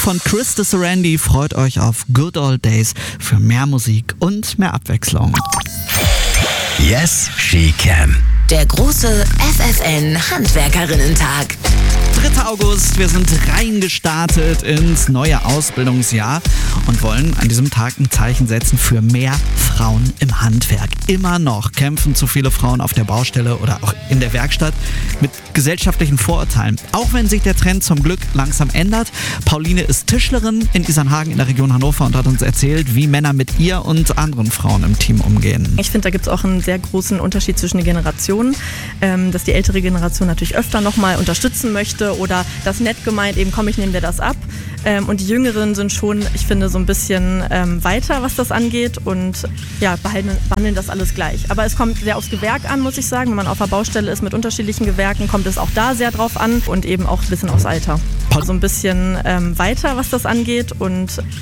von Chris de Sarandi freut euch auf Good Old Days für mehr Musik und mehr Abwechslung. Yes, she can. Der große FFN Handwerkerinnen-Tag. 3. August, wir sind reingestartet ins neue Ausbildungsjahr und wollen an diesem Tag ein Zeichen setzen für mehr Frauen im Handwerk. Immer noch kämpfen zu viele Frauen auf der Baustelle oder auch in der Werkstatt mit gesellschaftlichen Vorurteilen. Auch wenn sich der Trend zum Glück langsam ändert. Pauline ist Tischlerin in Isernhagen in der Region Hannover und hat uns erzählt, wie Männer mit ihr und anderen Frauen im Team umgehen. Ich finde, da gibt es auch einen sehr großen Unterschied zwischen den Generationen, dass die ältere Generation natürlich öfter nochmal unterstützen möchte oder das nett gemeint, eben komm, ich nehme dir das ab. Und die Jüngeren sind schon, ich finde, so ein bisschen weiter, was das angeht und ja, behandeln das alles gleich. Aber es kommt sehr aufs Gewerk an, muss ich sagen. Wenn man auf der Baustelle ist mit unterschiedlichen Gewerken, kommt es auch da sehr drauf an und eben auch ein bisschen aufs Alter. So ein bisschen weiter, was das angeht und